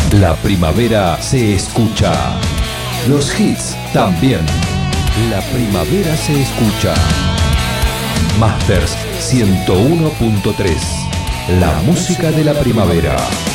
La primavera se escucha. Los hits también. La primavera se escucha. Masters 101.3. La música de la primavera.